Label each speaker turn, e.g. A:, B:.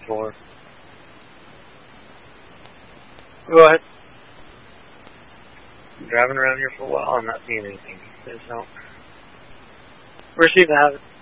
A: before. Go ahead. I'm driving around here for a while. I'm not seeing anything. There's no. Where's she at?